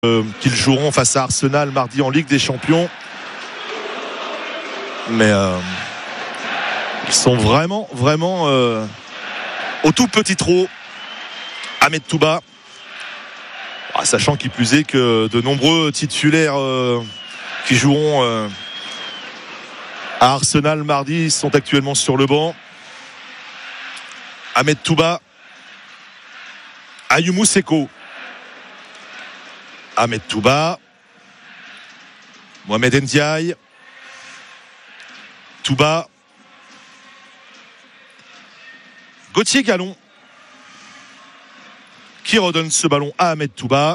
qu'ils joueront face à Arsenal mardi en Ligue des Champions. Mais ils sont vraiment au tout petit trot. Ahmed Touba, sachant qu'il plus est que de nombreux titulaires qui joueront à Arsenal mardi sont actuellement sur le banc. Ahmed Touba, Ayumu Seko, Ahmed Touba, Mohamed Ndiaye, Touba, Gauthier Gallon qui redonne ce ballon à Ahmed Touba.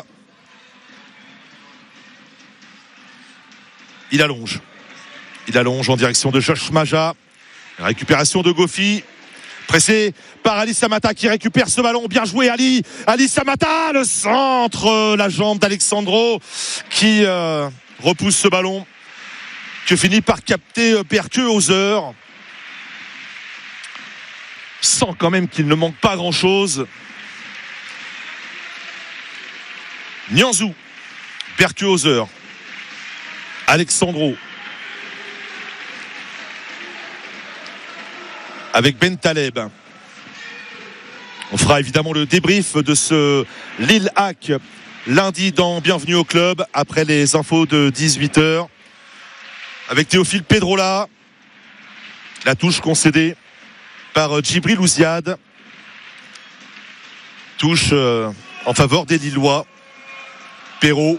Il allonge en direction de Josh Maja. Récupération de Gofi, pressé par Ali Samata qui récupère ce ballon. Bien joué Ali Samata, le centre, la jambe d'Alexandro qui repousse ce ballon que finit par capter Berke-Hauser. Sent quand même qu'il ne manque pas grand chose. Nianzou, Berke-Hauser, Alexandro avec Ben Taleb. On fera évidemment le débrief de ce Lille-Hack lundi dans Bienvenue au Club après les infos de 18h avec Théophile Pedrola. La touche concédée par Djibril Ouziad, touche en faveur des Lillois. Perrault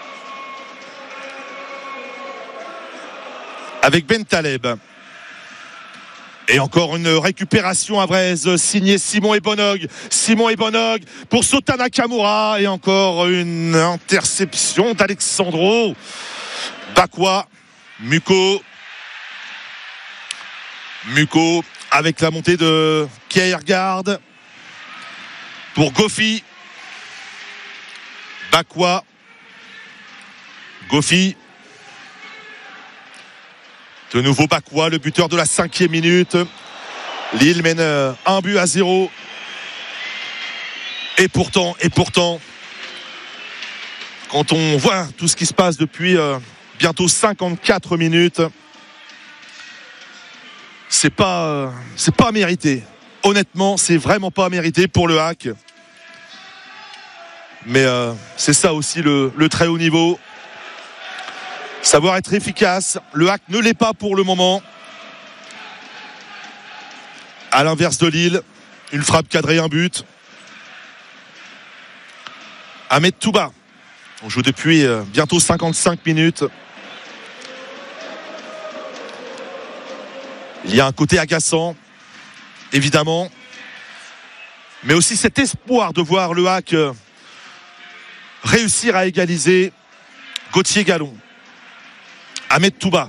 avec Ben Taleb. Et encore une récupération à Vraise signée Simon Ebonog pour Sota Nakamura. Et encore une interception d'Alexandro. Bakwa, Muko avec la montée de Kjaergaard pour Gofi. Bakwa, Gofi, de nouveau Bakwa, le buteur de la 5e minute. Lille mène 1-0. Et pourtant, quand on voit tout ce qui se passe depuis bientôt 54 minutes, c'est pas mérité. Honnêtement, c'est vraiment pas mérité pour le Hack. Mais c'est ça aussi le très haut niveau. Savoir être efficace. Le Hack ne l'est pas pour le moment. À l'inverse de Lille, une frappe cadrée, un but. Ahmed Touba. On joue depuis bientôt 55 minutes. Il y a un côté agaçant, évidemment. Mais aussi cet espoir de voir le Hack réussir à égaliser. Gauthier Gallon, Ahmed Touba,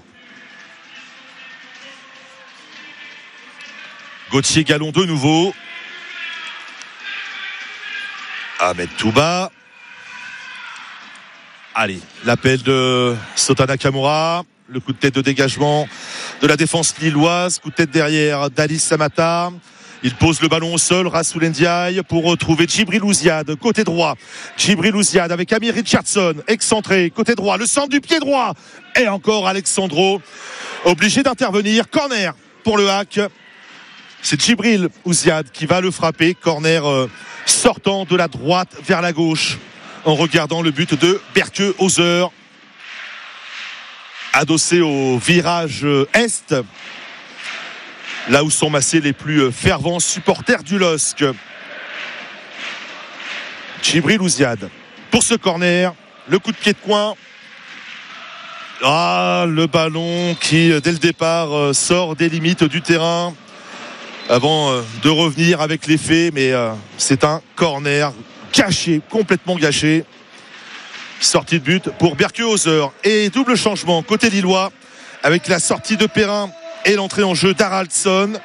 Gauthier Gallon de nouveau, Ahmed Touba. Allez, l'appel de Sota Nakamura, le coup de tête de dégagement de la défense lilloise, coup de tête derrière d'Ali Samata. Il pose le ballon au sol, Rassoul Ndiaye pour retrouver Djibril Ouziad, côté droit. Djibril Ouziad avec Amir Richardson, excentré, côté droit, le centre du pied droit. Et encore Alexandro, obligé d'intervenir. Corner pour le Hack. C'est Djibril Ouziad qui va le frapper. Corner sortant de la droite vers la gauche en regardant le but de Berke-Hauser. Adossé au virage Est, là où sont massés les plus fervents supporters du LOSC. Djibril Ouziad pour ce corner, le coup de pied de coin. Le ballon qui dès le départ sort des limites du terrain avant de revenir avec l'effet, mais c'est un corner gâché, complètement gâché. Sortie de but pour Berke-Hauser. Et double changement côté lillois avec la sortie de Perrin et l'entrée en jeu d'Haraldsson.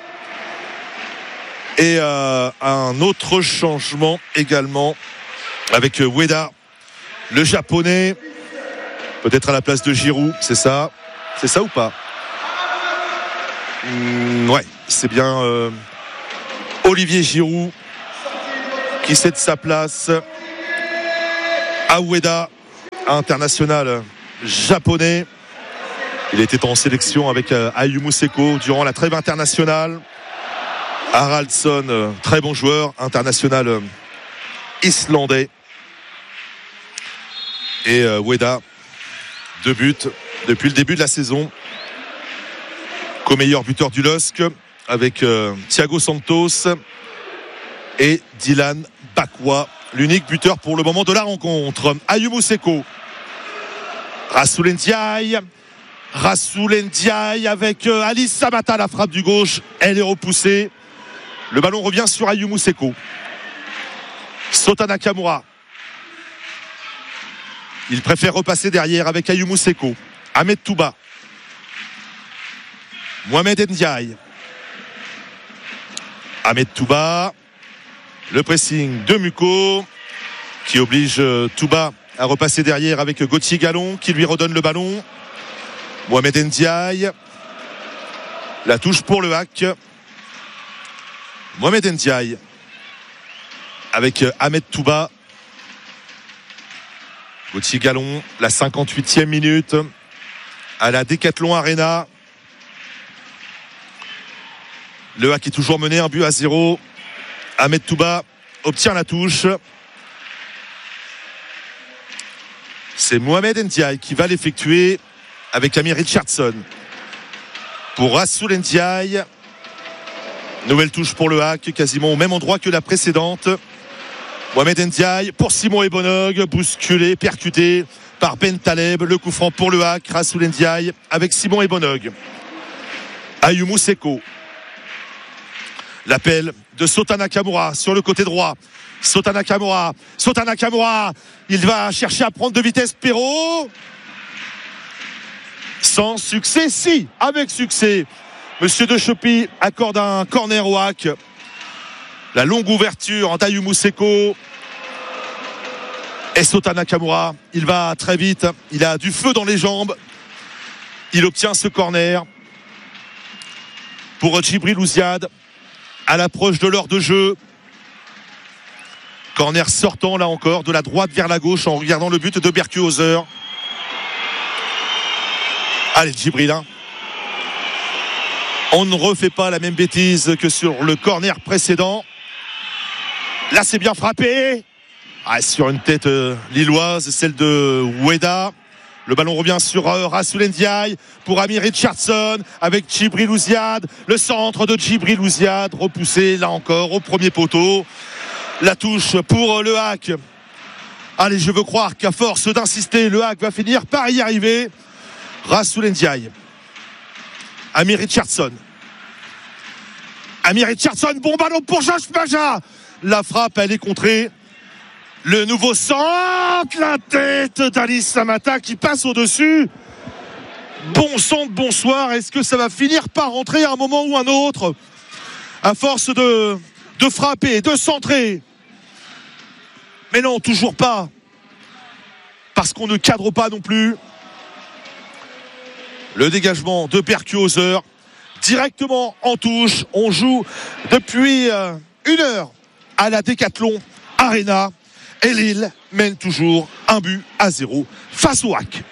Et un autre changement également avec Ueda, le japonais, peut-être à la place de Giroud. C'est ça ou pas? Ouais, c'est bien Olivier Giroud qui cède sa place à Ueda. international japonais. Il était en sélection avec Ayumu Seko durant la trêve internationale. Haraldsson, très bon joueur, international islandais. Et Ueda, 2 buts depuis le début de la saison. Co-meilleur buteur du LOSC avec Thiago Santos et Dylan Bakwa, l'unique buteur pour le moment de la rencontre. Ayumu Seko, Rassoul Ndiaye avec Alice Samata, la frappe du gauche, elle est repoussée. Le ballon revient sur Ayumu Seko. Sota Nakamura, il préfère repasser derrière avec Ayumu Seko. Ahmed Touba, Mohamed Ndiaye, Ahmed Touba, le pressing de Muko qui oblige Touba à repasser derrière avec Gauthier Gallon qui lui redonne le ballon. Mohamed Ndiaye, la touche pour le hack. Mohamed Ndiaye avec Ahmed Touba. Gauthier Gallon, la 58e minute à la Decathlon Arena. Le hack est toujours mené 1-0. Ahmed Touba obtient la touche. C'est Mohamed Ndiaye qui va l'effectuer avec Amir Richardson. Pour Rassoul Ndiaye, nouvelle touche pour le hack, quasiment au même endroit que la précédente. Mohamed Ndiaye pour Simon Ebonog, bousculé, percuté par Ben Taleb. Le coup franc pour le hack, Rassoul Ndiaye avec Simon Ebonog. Ayumu Seko. L'appel de Sota Nakamura sur le côté droit. Sota Nakamura, il va chercher à prendre de vitesse Perrault. Sans succès, si, avec succès. Monsieur De Choppy accorde un corner au hack. La longue ouverture d'Ayumu Seko. Et Sota Nakamura, il va très vite. Il a du feu dans les jambes. Il obtient ce corner pour Djibril Ouziad à l'approche de l'heure de jeu. Corner sortant là encore de la droite vers la gauche en regardant le but de Berkuozer. Allez Djibril, on ne refait pas la même bêtise que sur le corner précédent. Là c'est bien frappé sur une tête lilloise, celle de Ueda. Le ballon revient sur Rassoul Ndiaye pour Amir Richardson avec Djibril Ouziad. Le centre de Djibril Ouziad repoussé là encore au premier poteau. La touche pour le hack. Allez, je veux croire qu'à force d'insister, le hack va finir par y arriver. Rassoul Ndiaye, Amir Richardson, bon ballon pour Josh Maja. La frappe, elle est contrée. Le nouveau centre, la tête d'Alice Samata qui passe au-dessus. Bon centre, bonsoir. Est-ce que ça va finir par rentrer à un moment ou un autre? À force de frapper, de centrer. Mais non, toujours pas. Parce qu'on ne cadre pas non plus. Le dégagement de Berkuozer directement en touche. On joue depuis 1 heure à la Decathlon Arena. Et Lille mène toujours 1-0 face au hack.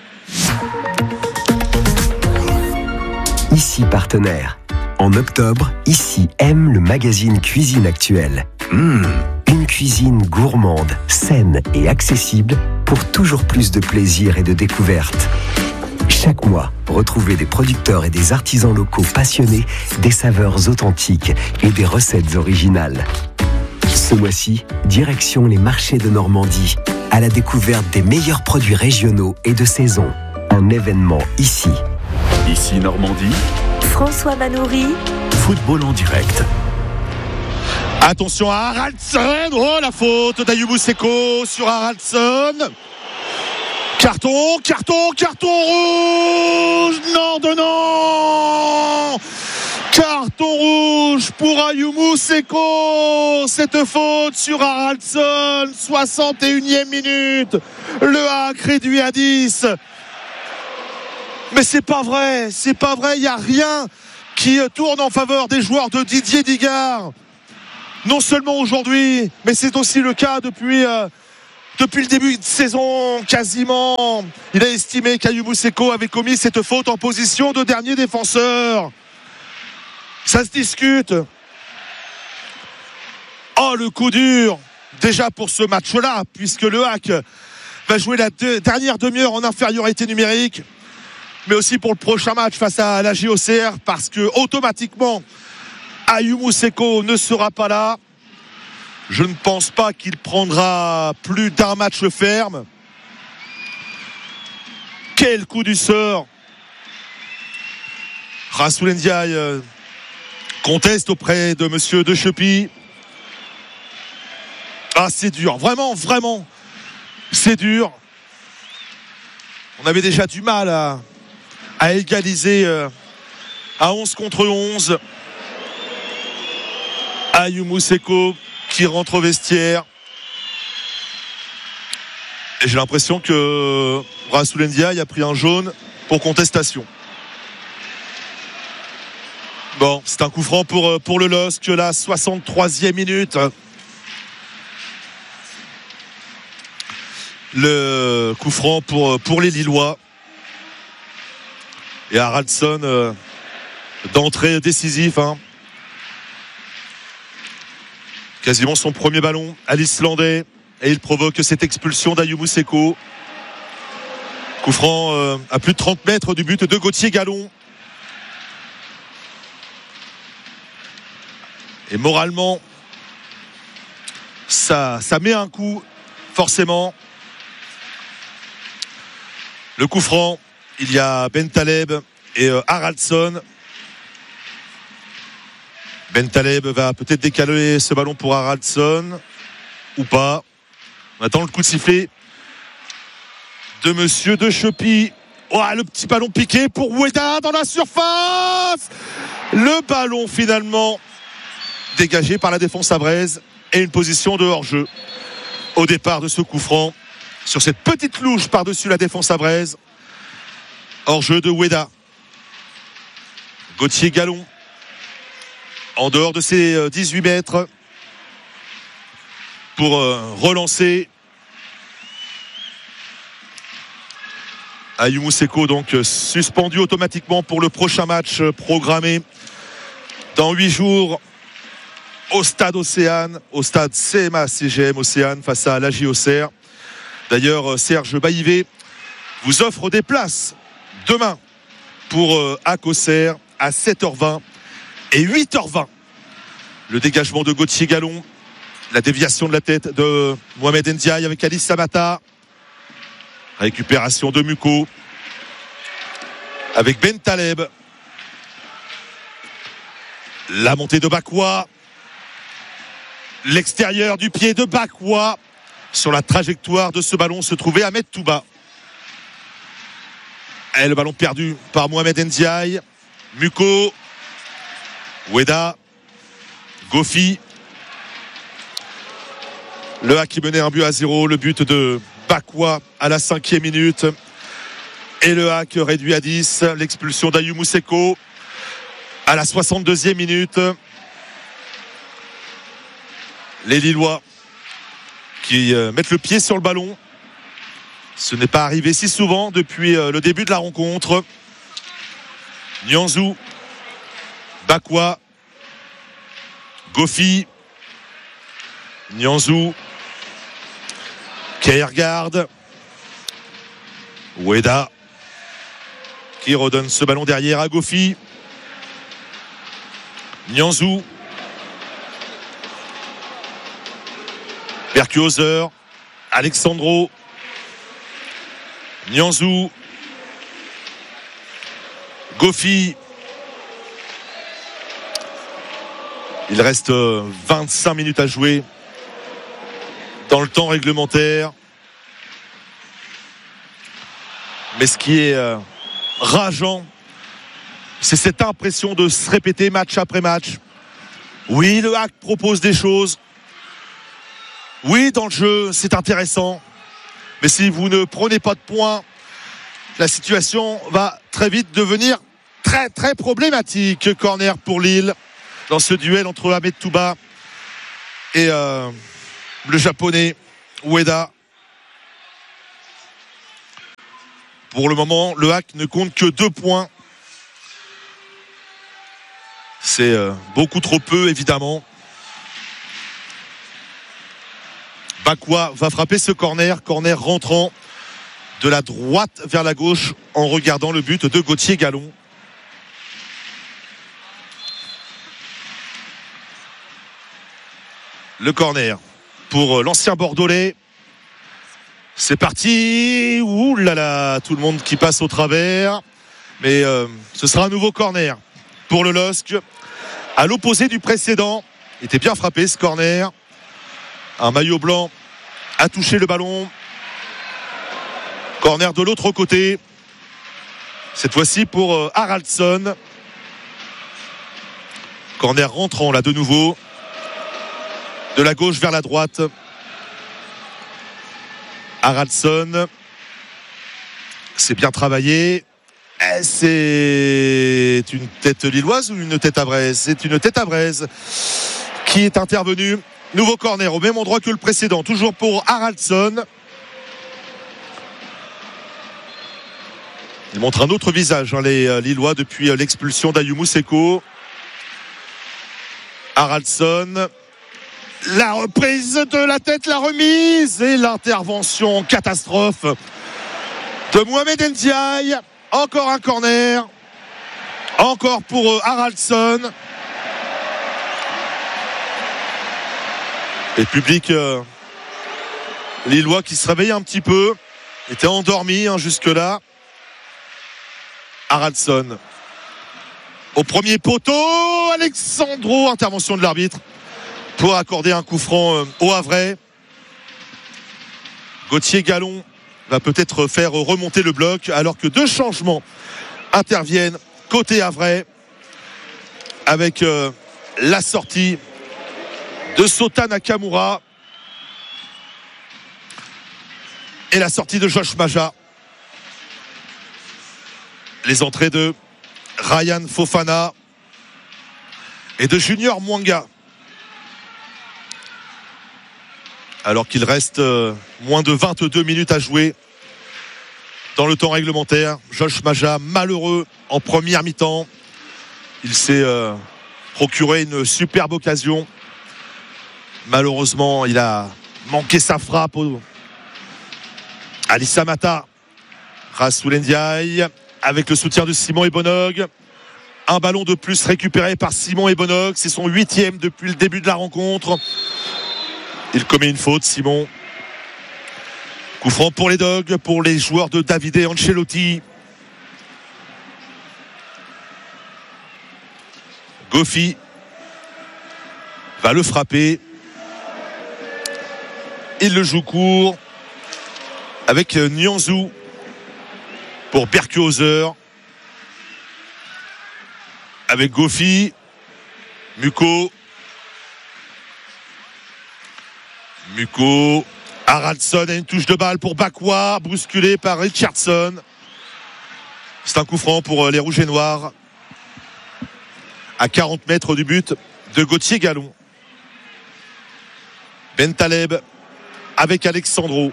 Ici partenaire. En octobre, Ici aime le magazine Cuisine Actuelle. Une cuisine gourmande, saine et accessible pour toujours plus de plaisir et de découverte. Chaque mois, retrouvez des producteurs et des artisans locaux passionnés des saveurs authentiques et des recettes originales. Ce mois-ci, direction les marchés de Normandie, à la découverte des meilleurs produits régionaux et de saison. Un événement ici. Ici Normandie. François Manoury. Football en direct. Attention à Haraldsson. Oh, la faute d'Ayumu Seko sur Haraldsson. Carton rouge. Non. Carton rouge pour Ayumu Seko. Cette faute sur Haraldsson. 61e minute. Le hack réduit à 10. Mais c'est pas vrai. Il n'y a rien qui tourne en faveur des joueurs de Didier Digard. Non seulement aujourd'hui, mais c'est aussi le cas depuis depuis le début de saison, quasiment, il a estimé qu'Ayumu Seko avait commis cette faute en position de dernier défenseur. Ça se discute. Oh, le coup dur déjà pour ce match-là, puisque le HAC va jouer la dernière demi-heure en infériorité numérique, mais aussi pour le prochain match face à la JOCR, parce que automatiquement Ayumu Seko ne sera pas là. Je ne pense pas qu'il prendra plus d'un match ferme. Quel coup du sort. Rassoul Ndiaye conteste auprès de monsieur De Chepy. Ah, c'est dur, vraiment, c'est dur. On avait déjà du mal à égaliser à 11 contre 11. Ayumu Seko qui rentre au vestiaire. Et j'ai l'impression que Rassoul Ndiaye a pris un jaune pour contestation. Bon, c'est un coup franc pour le LOSC, la 63e minute. Le coup franc pour les Lillois. Et Haraldsson d'entrée décisif. Quasiment son premier ballon à l'Islandais. Et il provoque cette expulsion d'Ayumu Seko. Coup franc à plus de 30 mètres du but de Gauthier Gallon. Et moralement, ça met un coup, forcément. Le coup franc, il y a Bentaleb et Haraldsson. Bentaleb va peut-être décaler ce ballon pour Haraldsson ou pas. On attend le coup de sifflet de monsieur De Chepy. Oh, le petit ballon piqué pour Ueda dans la surface. Le ballon finalement dégagé par la défense avraise et une position de hors-jeu au départ de ce coup franc. Sur cette petite louche par-dessus la défense avraise. Hors-jeu de Ueda. Gauthier Gallon. En dehors de ses 18 mètres. Pour relancer. Ayumu Seko donc suspendu automatiquement pour le prochain match programmé dans 8 jours au stade Océane, au stade CMA-CGM Océane face à la JOCR. D'ailleurs, Serge Baillivet vous offre des places demain pour HAC-Auxerre à 7h20 et 8h20. Le dégagement de Gauthier Gallon, la déviation de la tête de Mohamed Ndiaye avec Alice Samata. Récupération de Muko avec Bentaleb. La montée de Bakwa. L'extérieur du pied de Bakwa. Sur la trajectoire de ce ballon se trouvait Ahmed Touba. Et le ballon perdu par Mohamed Ndiaye. Muko. Ueda. Gofi. Le HAC qui menait 1-0. Le but de Bakwa à la 5e minute. Et le HAC réduit à 10. L'expulsion d'Ayumu Seko à la 62e minute. Les Lillois qui mettent le pied sur le ballon. Ce n'est pas arrivé si souvent depuis le début de la rencontre. Nianzou, Bakwa, Gofi, Nianzou, Kjaergaard, Ueda qui redonne ce ballon derrière à Gofi. Nianzou, Berkuozer, Alexandro, Nianzou, Gofi. Il reste 25 minutes à jouer dans le temps réglementaire. Mais ce qui est rageant, c'est cette impression de se répéter match après match. Oui, le HAC propose des choses. Oui, dans le jeu, c'est intéressant. Mais si vous ne prenez pas de points, la situation va très vite devenir très très problématique. Corner pour Lille dans ce duel entre Ahmed Touba et le japonais Ueda. Pour le moment, le HAC ne compte que 2 points. C'est beaucoup trop peu, évidemment. Bakwa va frapper ce corner rentrant de la droite vers la gauche en regardant le but de Gauthier Gallon. Le corner pour l'ancien Bordelais. C'est parti. Ouh là là, tout le monde qui passe au travers. Mais ce sera un nouveau corner pour le LOSC. À l'opposé du précédent. Il était bien frappé ce corner. Un maillot blanc a touché le ballon. Corner de l'autre côté. Cette fois-ci pour Haraldsson. Corner rentrant là de nouveau. De la gauche vers la droite. Haraldsson. C'est bien travaillé. C'est une tête lilloise ou une tête avraise? C'est une tête avraise qui est intervenue. Nouveau corner au même endroit que le précédent. Toujours pour Haraldsson. Il montre un autre visage, les Lillois, depuis l'expulsion d'Ayumu Seko. Haraldsson. La reprise de la tête, la remise et l'intervention catastrophe de Mohamed Ndiaye. Encore un corner. Encore pour Haraldsson. Et le public lillois qui se réveille un petit peu. Était endormi jusque-là. Haraldsson. Au premier poteau, Alexandro. Intervention de l'arbitre pour accorder un coup franc au Havrais. Gauthier Gallon va peut-être faire remonter le bloc alors que 2 changements interviennent côté Havrais avec la sortie de Sota Nakamura et la sortie de Josh Maja. Les entrées de Ryan Fofana et de Junior Mwanga. Alors qu'il reste moins de 22 minutes à jouer dans le temps réglementaire. Josh Maja, malheureux en première mi-temps. Il s'est procuré une superbe occasion. Malheureusement, il a manqué sa frappe. Ali Samata, Rassoul Ndiaye, avec le soutien de Simon Ebonog. Un ballon de plus récupéré par Simon Ebonog. C'est son 8e depuis le début de la rencontre. Il commet une faute, Simon. Coup franc pour les Dogs, pour les joueurs de Davide Ancelotti. Goffy va le frapper. Il le joue court avec Nianzou pour Berkhauser. Avec Goffy, Muko, Haraldsson a une touche de balle pour Bakwa, bousculé par Richardson. C'est un coup franc pour les Rouges et Noirs à 40 mètres du but de Gauthier Gallon. Bentaleb avec Alexandro.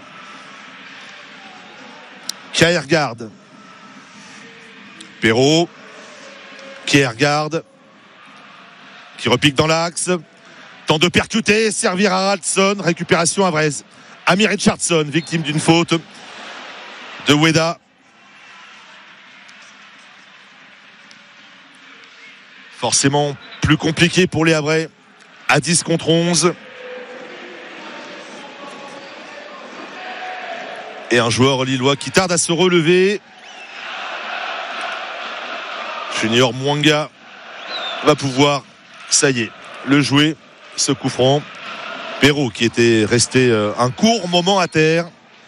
Kjaergaard. Perrault. Kjaergaard qui repique dans l'axe. Temps de percuter, servir à Haraldsson. Récupération à Vraise. Ami Richardson, victime d'une faute de Weda. Forcément plus compliqué pour les Havrais à 10 contre 11. Et un joueur lillois qui tarde à se relever. Junior Mwanga va pouvoir, ça y est, le jouer, ce coup franc. Perrault qui était resté un court moment à terre.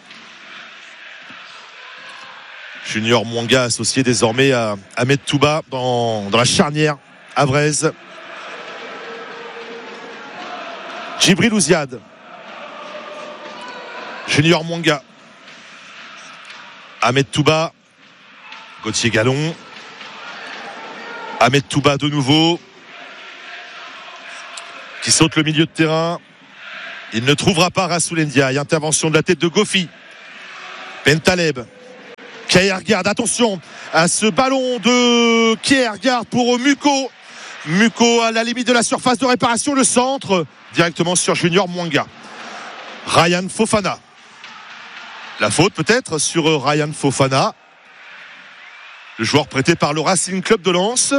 Junior Mwanga associé désormais à Ahmed Touba dans la charnière havraise. Djibril Ouziad. Junior Mwanga. Ahmed Touba. Gauthier Gallon. Ahmed Touba de nouveau. Qui saute le milieu de terrain. Il ne trouvera pas Rassoul Ndiaye. Intervention de la tête de Goffy. Bentaleb. Kjaergaard, attention à ce ballon de Kjaergaard pour Muko. Muko à la limite de la surface de réparation, le centre directement sur Junior Mwanga. Ryan Fofana. La faute peut-être sur Ryan Fofana, le joueur prêté par le Racing Club de Lens.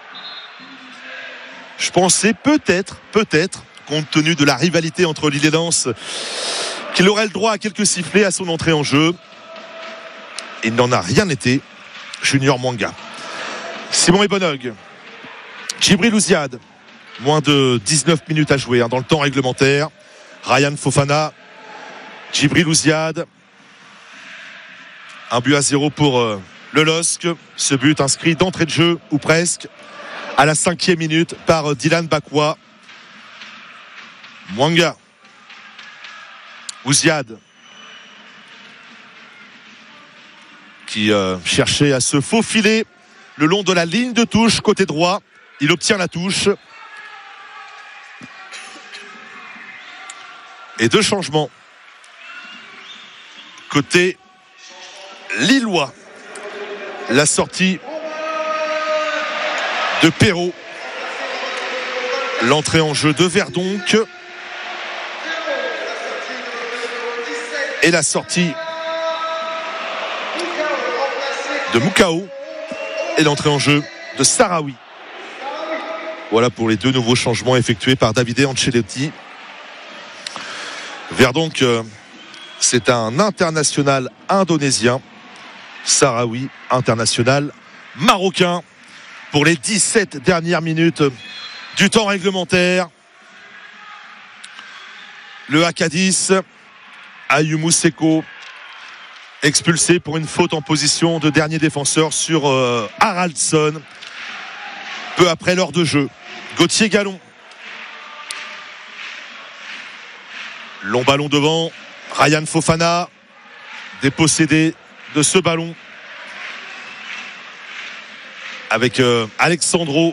Je pensais peut-être, compte tenu de la rivalité entre Lille et Lens, qu'il aurait le droit à quelques sifflets à son entrée en jeu. Il n'en a rien été. Junior Mwanga. Simon Ebonog. Djibril Ouziad. Moins de 19 minutes à jouer dans le temps réglementaire. Ryan Fofana. Djibril Ouziad. 1-0 pour le LOSC. Ce but inscrit d'entrée de jeu, ou presque, à la 5e minute par Dylan Bakwa. Mwanga. Ouziad. Qui cherchait à se faufiler le long de la ligne de touche côté droit. Il obtient la touche. Et 2 changements côté lillois. La sortie de Perrault, l'entrée en jeu de Verdonck et la sortie de Moukao et l'entrée en jeu de Sarawi. Voilà pour les 2 nouveaux changements effectués par Davide Ancelotti. Verdonck, c'est un international indonésien. Sarawi, international marocain. Pour les 17 dernières minutes du temps réglementaire, le HK10, Ayumu Seko, expulsé pour une faute en position de dernier défenseur sur Haraldsson. Peu après l'heure de jeu, Gauthier Gallon. Long ballon devant, Ryan Fofana, dépossédé de ce ballon. Avec Alexandro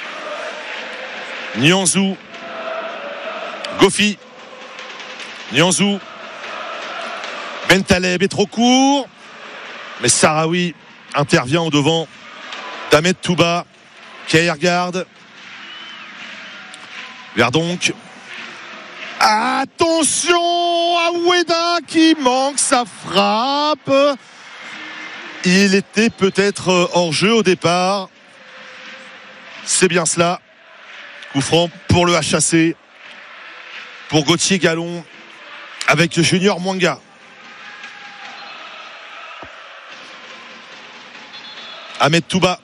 Nianzou, Gofi, Nianzou, Bentaleb est trop court, mais Sarawi intervient au devant d'Ahmed Touba. Kjaergaard, Verdonck, attention à Oueda qui manque sa frappe. Il était peut-être hors jeu au départ. C'est bien cela. Coup franc pour le HAC, pour Gauthier Gallon avec Junior Mwanga. Ahmed Touba.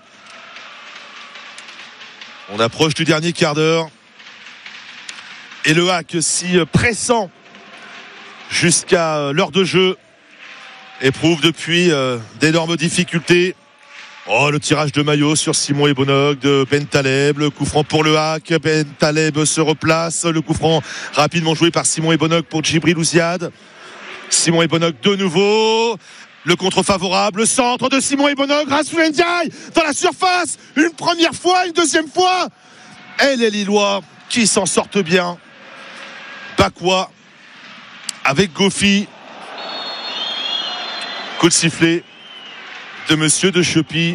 On approche du dernier quart d'heure. Et le hack si pressant jusqu'à l'heure de jeu éprouve depuis d'énormes difficultés. Oh, le tirage de maillot sur Simon Ebonog de Bentaleb. Le coup franc pour le hack. Bentaleb se replace. Le coup franc rapidement joué par Simon Ebonog pour Djibril Ouziad. Simon Ebonog de nouveau. Le contre favorable, le centre de Simon Ebonog, Rassoul Ndiaye dans la surface, une première fois, une deuxième fois. Et les Lillois qui s'en sortent bien. Bakwa avec Gofi. Coup de sifflet de Monsieur de Chepy.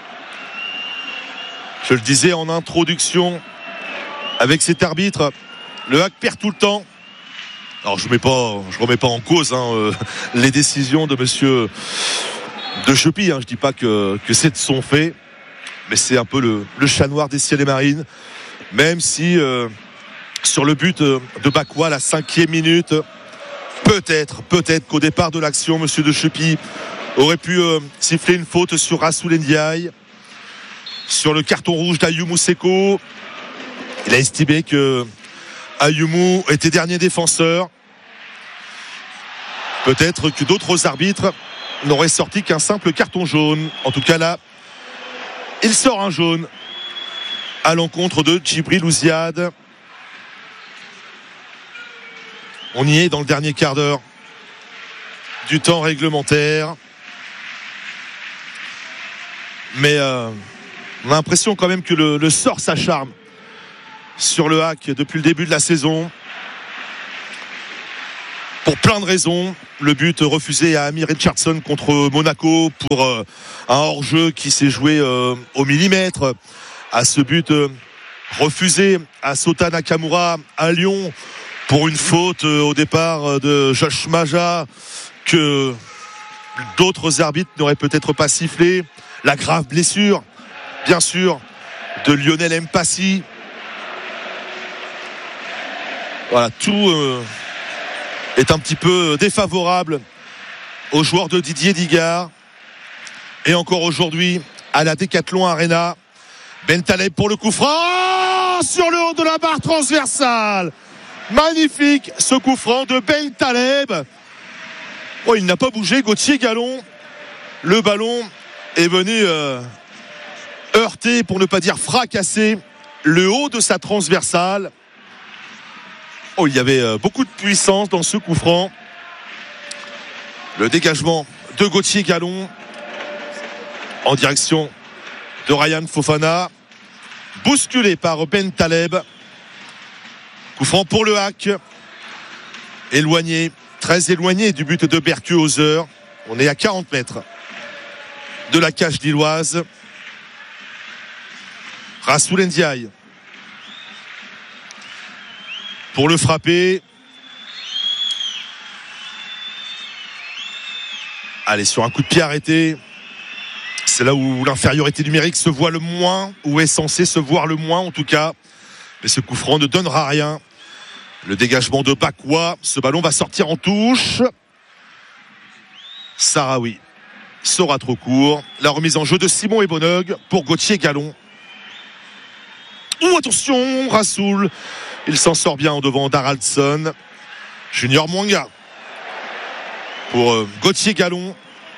Je le disais en introduction, avec cet arbitre, le hack perd tout le temps. Alors je remets pas en cause les décisions de Monsieur de Chepy. Je dis pas que c'est de son fait, mais c'est un peu le chat noir des ciels et marines. Même si sur le but de Bakwa, la 5e minute, peut-être qu'au départ de l'action, Monsieur de Chepy aurait pu siffler une faute sur Rassoul Ndiaye, sur le carton rouge d'Ayumu Seko. Il a estimé que Ayumu était dernier défenseur. Peut-être que d'autres arbitres n'auraient sorti qu'un simple carton jaune. En tout cas là, il sort un jaune à l'encontre de Djibril Ouziad. On y est dans le dernier quart d'heure du temps réglementaire. Mais on a l'impression quand même que le sort s'acharne sur le hack depuis le début de la saison. pour plein de raisons. Le but refusé à Amy Richardson contre Monaco pour un hors-jeu qui s'est joué au millimètre. À ce but refusé à Sota Nakamura à Lyon pour une faute au départ de Josh Maja que d'autres arbitres n'auraient peut-être pas sifflé. La grave blessure, bien sûr, de Lionel Mpassi. Voilà, tout est un petit peu défavorable aux joueurs de Didier Digard. Et encore aujourd'hui, à la Decathlon Arena, Bentaleb pour le coup franc sur le haut de la barre transversale. Magnifique ce coup franc de Bentaleb. Oh, il n'a pas bougé, Gauthier Gallon. Le ballon est venu heurter, pour ne pas dire fracasser, le haut de sa transversale. Oh, il y avait beaucoup de puissance dans ce coup franc. Le dégagement de Gauthier Gallon en direction de Ryan Fofana, bousculé par Bentaleb. Coup franc pour le Hack, éloigné, très éloigné du but de Berkuhauser. On est à 40 mètres de la cage lilloise. Rassoul Ndiaye pour le frapper. Allez, sur un coup de pied arrêté. C'est là où l'infériorité numérique se voit le moins, ou est censé se voir le moins en tout cas. Mais ce coup franc ne donnera rien. Le dégagement de Bakwa. Ce ballon va sortir en touche. Sahraoui sera trop court. La remise en jeu de Simon Ebonog pour Gauthier Gallon. Oh, attention, Rassoul. Il s'en sort bien en devant d'Haraldsson. Junior Mwanga pour Gauthier Gallon.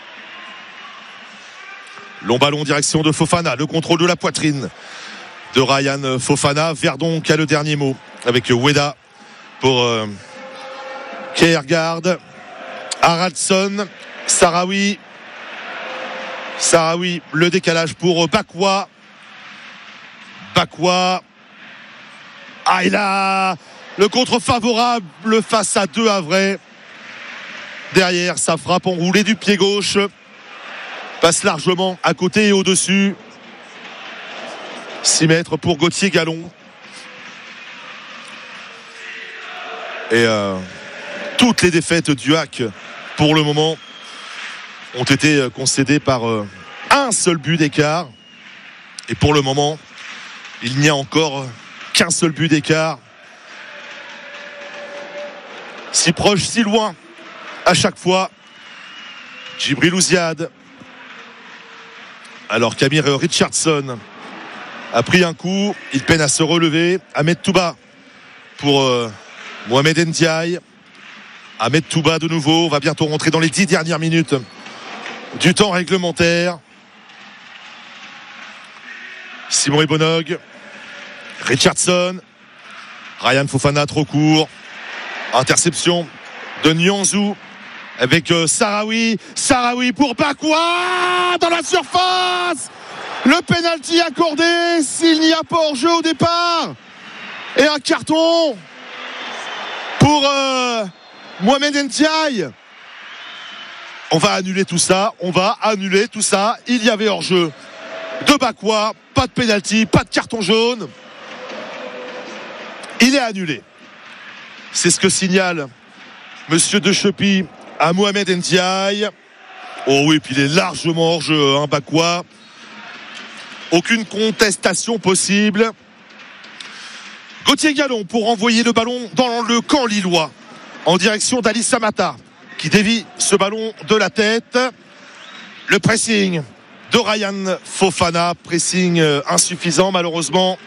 Long ballon en direction de Fofana. Le contrôle de la poitrine de Ryan Fofana. Verdon qui a le dernier mot avec Weda pour Kjaergaard. Haraldsson. Sahraoui, le décalage pour Bakwa. Ah, il a le contre favorable face à 2 Havrais. Derrière, sa frappe enroulée du pied gauche passe largement à côté et au-dessus. 6 mètres pour Gauthier Gallon. Et toutes les défaites du Hack pour le moment ont été concédées par un seul but d'écart. Et pour le moment, il n'y a encore qu'un seul but d'écart. Si proche, si loin, à chaque fois. Djibril Ouziad. Alors qu'Amir Richardson a pris un coup, il peine à se relever. Ahmed Touba pour Mohamed Ndiaye. Ahmed Touba de nouveau, on va bientôt rentrer dans les 10 dernières minutes du temps réglementaire. Simon Ebonog, Richardson, Ryan Fofana trop court. Interception de Nianzou avec Sahraoui pour Bakwa dans la surface. Le pénalty accordé s'il n'y a pas hors-jeu au départ. Et un carton pour Mohamed Ndiaye. On va annuler tout ça. Il y avait hors-jeu de Bakwa. Pas de pénalty, pas de carton jaune. Il est annulé. C'est ce que signale Monsieur De Chepy à Mohamed Ndiaye. Oh oui, puis il est largement hors-jeu, Bakwa. Aucune contestation possible. Gauthier Gallon pour envoyer le ballon dans le camp lillois en direction d'Ali Samata qui dévie ce ballon de la tête. Le pressing de Ryan Fofana, pressing insuffisant malheureusement.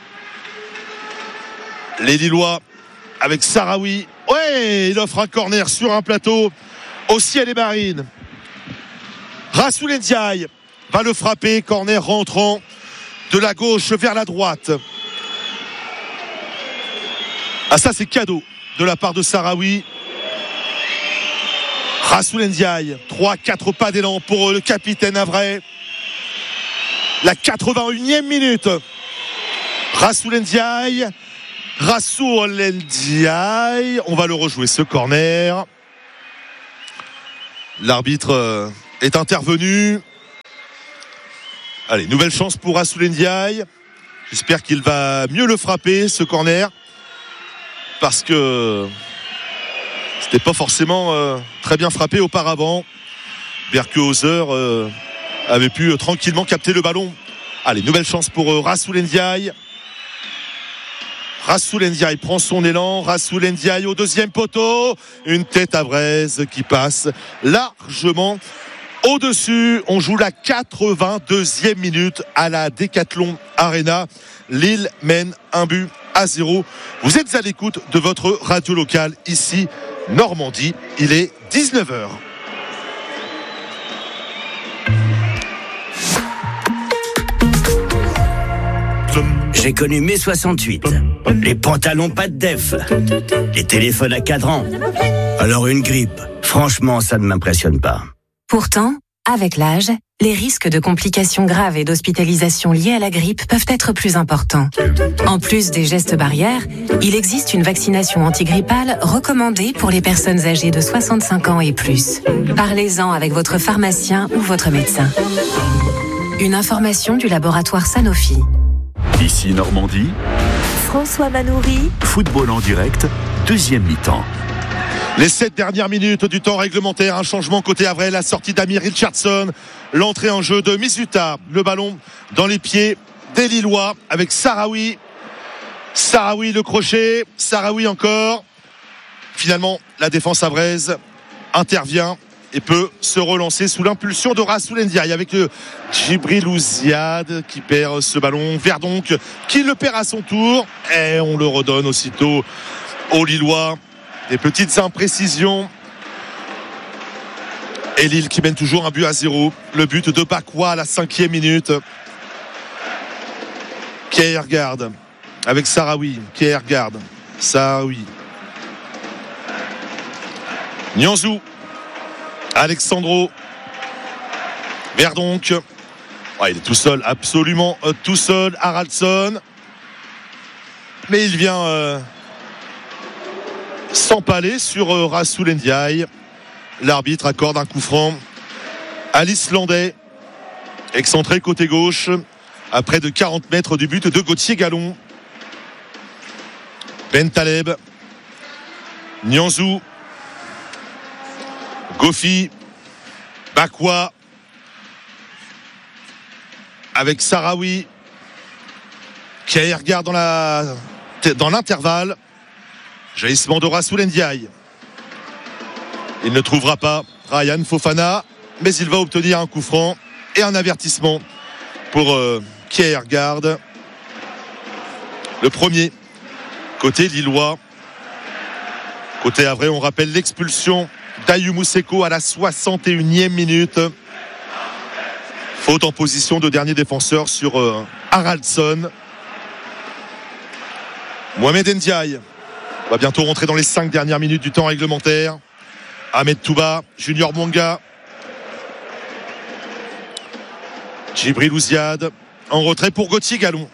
Les Lillois avec Sahraoui. Ouais, il offre un corner sur un plateau au ciel et marine. Rassoul Ndiaye va le frapper, corner rentrant de la gauche vers la droite. Ah, ça c'est cadeau de la part de Sahraoui. Rassoul Ndiaye, 3-4 pas d'élan pour le capitaine havrais. La 81e minute. Rassoul Ndiaye, on va le rejouer ce corner. L'arbitre est intervenu. Allez, nouvelle chance pour Rassoul Ndiaye. J'espère qu'il va mieux le frapper, ce corner, parce que c'était pas forcément très bien frappé auparavant. Berkehauser avait pu tranquillement capter le ballon. Allez, nouvelle chance pour Rassoul Ndiaye. Rassoul Ndiaye prend son élan. Rassoul Ndiaye au deuxième poteau. Une tête à braise qui passe largement au-dessus. On joue la 82e minute à la Decathlon Arena. Lille mène 1-0. Vous êtes à l'écoute de votre radio locale ici, Normandie. Il est 19h. J'ai connu mai 68. Les pantalons pas de def. Les téléphones à cadran. Alors une grippe, franchement, ça ne m'impressionne pas. Pourtant, avec l'âge, les risques de complications graves et d'hospitalisation liées à la grippe peuvent être plus importants. En plus des gestes barrières, il existe une vaccination antigrippale recommandée pour les personnes âgées de 65 ans et plus. Parlez-en avec votre pharmacien ou votre médecin. Une information du laboratoire Sanofi. Ici Normandie, François Manoury. football en direct, deuxième mi-temps. Les 7 dernières minutes du temps réglementaire, un changement côté Havre, la sortie d'Amir Richardson, l'entrée en jeu de Misuta, le ballon dans les pieds des Lillois avec Sahraoui. Sahraoui le crochet, Sahraoui encore. Finalement, la défense havraise intervient et peut se relancer sous l'impulsion de Rassoul Ndiaye avec Djibril Ouziad qui perd ce ballon. Verdonk qui le perd à son tour et on le redonne aussitôt aux Lillois. Des petites imprécisions. Et Lille qui mène toujours 1-0. Le but de Bakwa à la 5e minute. Kjaergaard avec Sahraoui. Kjaergaard. Sahraoui. Nianzou. Alexandro. Verdonk. Il est tout seul, absolument tout seul. Haraldsson. Mais il vient s'empaler sur Rassoul Ndiaye. L'arbitre accorde un coup franc à l'Islandais. Excentré côté gauche à près de 40 mètres du but de Gauthier Gallon. Bentaleb. Nianzou. Gofi. Bakwa. Avec Sahraoui. Kjaergaard dans l'intervalle. Jaillissement de Rassoul Ndiaye. Il ne trouvera pas Ryan Fofana, mais il va obtenir un coup franc et un avertissement pour Kjaergaard. Le premier côté lillois. Côté Havre, on rappelle l'expulsion d'Ayou Seko à la 61e minute. Faute en position de dernier défenseur sur Haraldsson. Mohamed Ndiaye va bientôt rentrer dans les 5 dernières minutes du temps réglementaire. Ahmed Touba, Junior Mwanga. Djibril Ouziad en retrait pour Gauthier Gallon.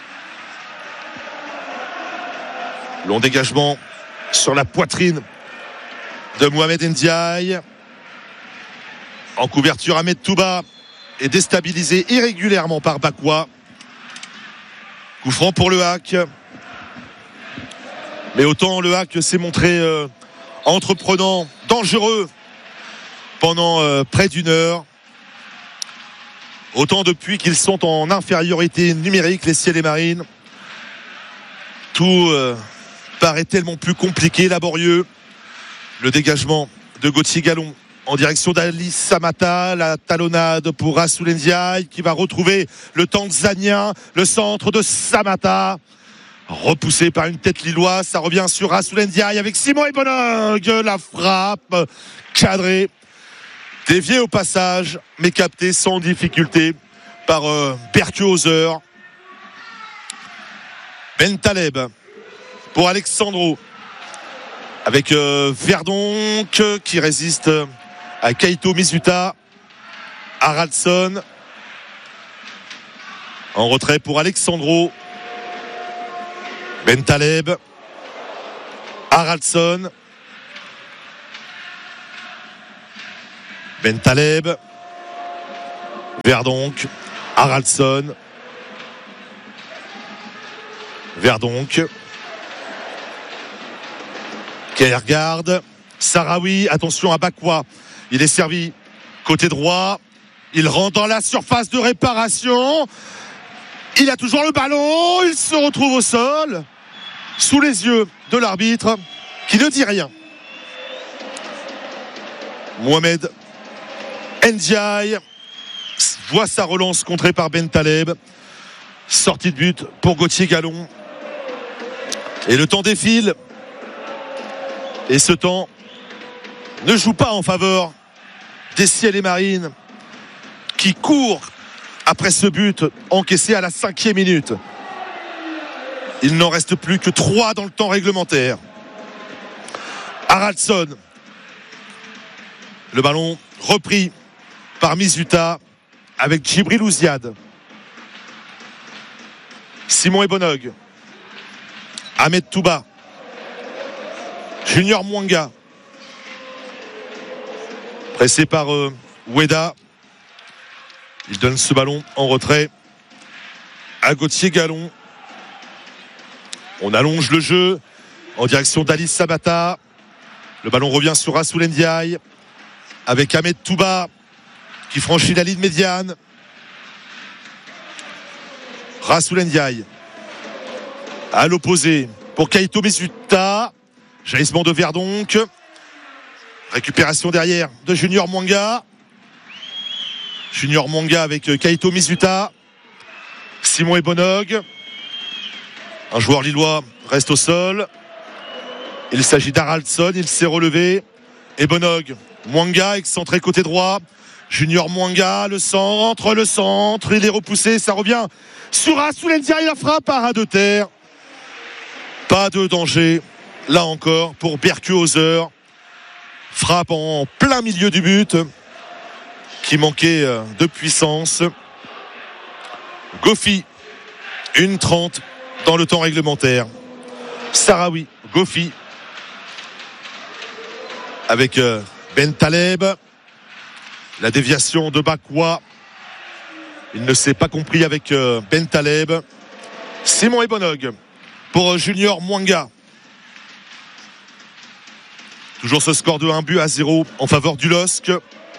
Long dégagement sur la poitrine de Mohamed Ndiaye. En couverture, Ahmed Touba est déstabilisé irrégulièrement par Bakwa. Coup franc pour le Hack. Mais autant le Hack s'est montré entreprenant, dangereux pendant près d'une heure, autant depuis qu'ils sont en infériorité numérique, les Ciels et Marines, tout paraît tellement plus compliqué, laborieux. Le dégagement de Gauthier Gallon en direction d'Ali Samata, la talonnade pour Rassoul Ndiaye qui va retrouver le Tanzanien, le centre de Samata. Repoussé par une tête lilloise, ça revient sur Rassoul Ndiaye avec Simon Ebonong, la frappe cadrée, déviée au passage, mais captée sans difficulté par Berkehauser. Bentaleb pour Alexandro avec Verdonk qui résiste à Kaito Misuta. Haraldsson en retrait pour Alexandro. Bentaleb, Haraldsson, Bentaleb. Verdonk. Haraldsson. Verdonk. Kjaergaard. Sahraoui. Attention à Bakwa. Il est servi côté droit. Il rentre dans la surface de réparation. Il a toujours le ballon. Il se retrouve au sol. Sous les yeux de l'arbitre qui ne dit rien. Mohamed Ndiaye voit sa relance contrée par Bentaleb. Sortie de but pour Gauthier Gallon. Et le temps défile. Et ce temps ne joue pas en faveur des Ciels et Marines qui courent après ce but encaissé à la 5e minute. Il n'en reste plus que 3 dans le temps réglementaire. Haraldsson. Le ballon repris par Mizuta avec Djibril Ouziad. Simon Ebonog. Ahmed Touba. Junior Mwanga. Pressé par Weda. Il donne ce ballon en retrait à Gauthier Gallon. On allonge le jeu en direction d'Alice Sabata. Le ballon revient sur Rassoul Ndiaye avec Ahmed Touba qui franchit la ligne médiane. Rassoul Ndiaye à l'opposé pour Kaito Mizuta. Jaillissement de Verdonk. Récupération derrière de Junior Mwanga. Junior Mwanga avec Kaito Mizuta. Simon Ebonog. Un joueur lillois reste au sol. Il s'agit d'Haraldsson. Il s'est relevé. Ebonog. Mwanga excentré côté droit. Junior Mwanga, le centre. Il est repoussé. Ça revient sur Rassoul Ndiaye. La frappe à ras de terre. Pas de danger. Là encore pour Berkuhauser. Frappe en plein milieu du but qui manquait de puissance. Gofi. 1:30 dans le temps réglementaire. Sahraoui. Gofi. Avec Bentaleb. La déviation de Bakwa. Il ne s'est pas compris avec Bentaleb. Simon Ebonog pour Junior Mwanga. Toujours ce score de 1-0 en faveur du LOSC.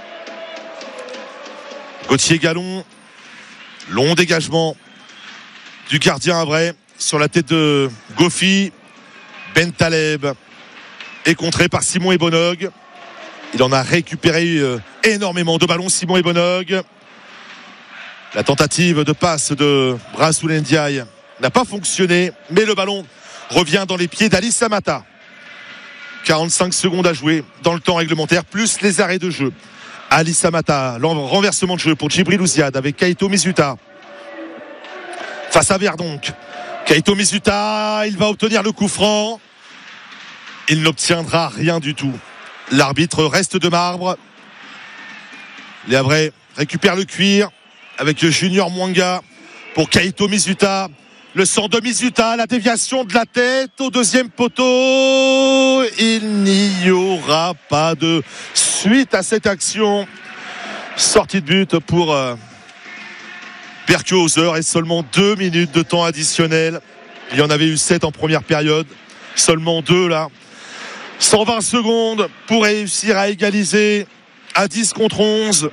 Gauthier Gallon. Long dégagement du gardien à vrai sur la tête de Gofi. Bentaleb est contré par Simon Ebonog. Il en a récupéré énormément de ballons, Simon Ebonog. La tentative de passe de Rassoul Ndiaye n'a pas fonctionné, mais le ballon revient dans les pieds d'Alice Samata. 45 secondes à jouer dans le temps réglementaire, plus les arrêts de jeu. Alice Samata, renversement de jeu pour Djibril Ouziad avec Kaito Mizuta. Face à Verdonk. Kaito Mizuta, il va obtenir le coup franc. Il n'obtiendra rien du tout. L'arbitre reste de marbre. Les Havrais récupèrent le cuir avec Junior Mwanga pour Kaito Mizuta. Le centre de Mizuta, la déviation de la tête au deuxième poteau. Il n'y aura pas de suite à cette action. Sortie de but pour Berkuhauser et seulement 2 minutes de temps additionnel. Il y en avait eu 7 en première période. Seulement 2 là. 120 secondes pour réussir à égaliser à 10 contre 11.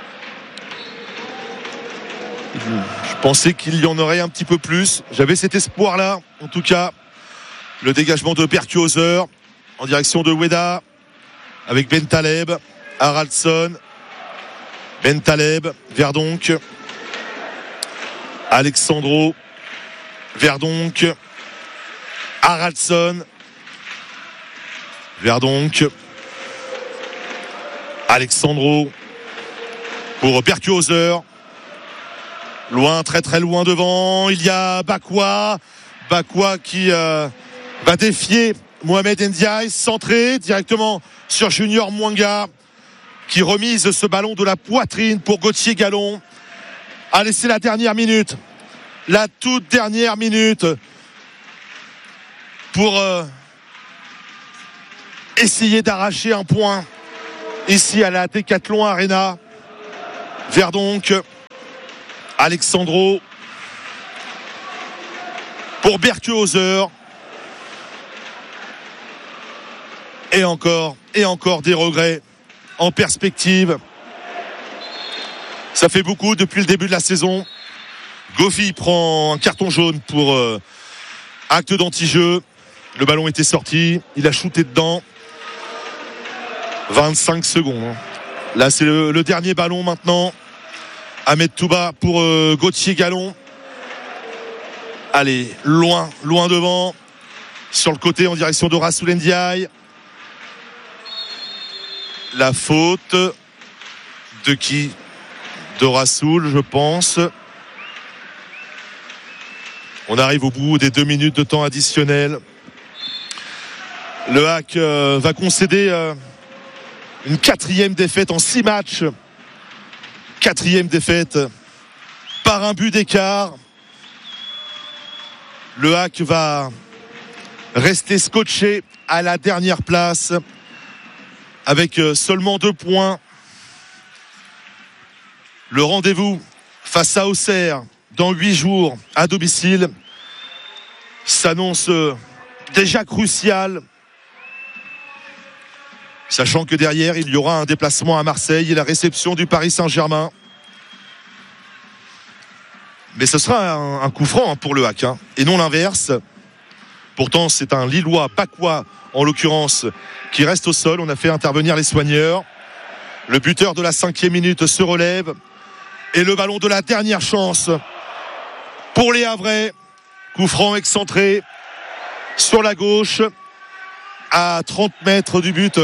Je pensais qu'il y en aurait un petit peu plus. J'avais cet espoir-là. En tout cas, le dégagement de Berkuhauser en direction de Weda avec Bentaleb, Haraldsson, Bentaleb, Verdonk, Alexandro, Verdonk, Haraldsson, Verdonk, Alexandro pour Berkuhauser. Loin, très très loin devant. Il y a Bakwa qui va défier Mohamed Ndiaye, centré directement sur Junior Mwanga qui remise ce ballon de la poitrine pour Gauthier Gallon. Allez, c'est la dernière minute. La toute dernière minute pour essayer d'arracher un point ici à la Decathlon Arena. Verdonck, Alexandro pour Berke-Hauser. Et encore des regrets en perspective. Ça fait beaucoup depuis le début de la saison. Goffy prend un carton jaune pour acte d'anti-jeu. Le ballon était sorti, il a shooté dedans. 25 secondes. Là, c'est le dernier ballon maintenant. Ahmed Touba pour Gauthier Gallon. Allez, loin devant. Sur le côté en direction de Rassoul Ndiaye. La faute de qui? De Rassoul, je pense. On arrive au bout des 2 minutes de temps additionnel. Le HAC va concéder une 4e défaite en 6 matchs. 4e défaite par un but d'écart. Le HAC va rester scotché à la dernière place avec seulement 2 points. Le rendez-vous face à Auxerre dans 8 jours à domicile s'annonce déjà crucial, sachant que derrière il y aura un déplacement à Marseille et la réception du Paris Saint-Germain. Mais ce sera un coup franc pour le HAC, et non l'inverse. Pourtant c'est un Lillois, Bakwa en l'occurrence, qui reste au sol. On a fait intervenir les soigneurs. Le buteur de la 5e minute se relève et le ballon de la dernière chance pour les Havrais. Coup franc excentré sur la gauche à 30 mètres du but.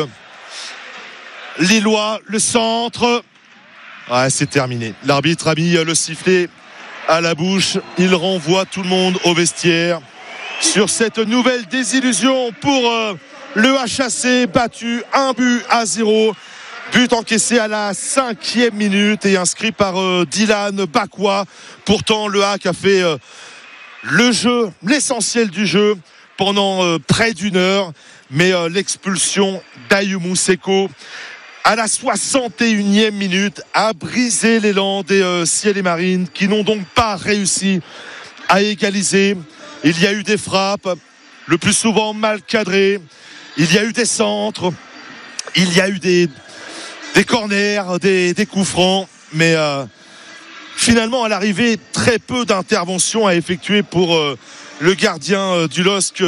Lillois, le centre. Ouais, c'est terminé. L'arbitre a mis le sifflet à la bouche. Il renvoie tout le monde au vestiaire sur cette nouvelle désillusion pour le HAC, battu 1-0. But encaissé à la 5e minute et inscrit par Dylan Bakwa. Pourtant, le HAC a fait le jeu, l'essentiel du jeu pendant près d'une heure. Mais l'expulsion d'Ayumou Seko à la 61e minute a brisé l'élan des Ciel et Marines, qui n'ont donc pas réussi à égaliser. Il y a eu des frappes, le plus souvent mal cadrées. Il y a eu des centres. Il y a eu des corners, des coups francs. Mais finalement, à l'arrivée, très peu d'interventions à effectuer pour le gardien du LOSC,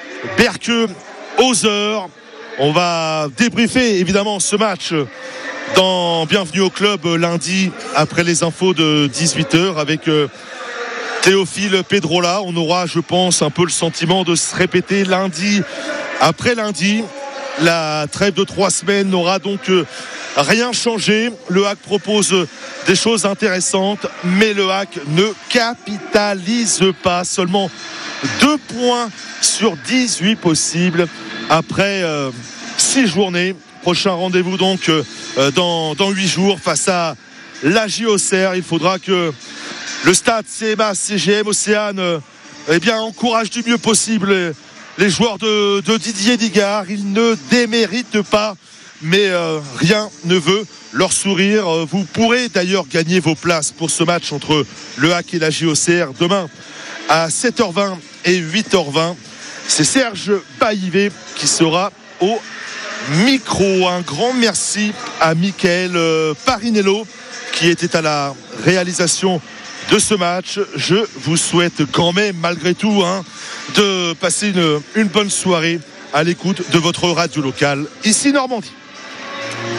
Berke-Hauser. On va débriefer évidemment ce match dans Bienvenue au Club lundi après les infos de 18h avec Théophile Pedrola. On aura, je pense, un peu le sentiment de se répéter lundi après lundi. La trêve de 3 semaines n'aura donc rien changé. Le HAC propose des choses intéressantes, mais le HAC ne capitalise pas. Seulement 2 points sur 18 possibles après 6 journées. Prochain rendez-vous donc dans 8 jours face à l'AJ Auxerre. Il faudra que le stade CMA CGM Océane encourage du mieux possible les joueurs de Didier Digard. Ils ne déméritent pas, mais rien ne veut leur sourire. Vous pourrez d'ailleurs gagner vos places pour ce match entre le HAC et l'AJ Auxerre demain à 7h20 et 8h20. C'est Serge Baillivet qui sera au micro. Un grand merci à Mickaël Parinello qui était à la réalisation de ce match. Je vous souhaite quand même, malgré tout, de passer une bonne soirée à l'écoute de votre radio locale, ici Normandie.